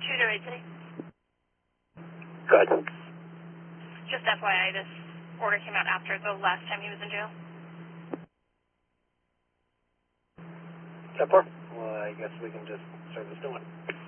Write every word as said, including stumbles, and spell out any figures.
two to eight city. Good. Just F Y I, this order came out after the last time he was in jail. ten four. Well, I guess we can just start this new one.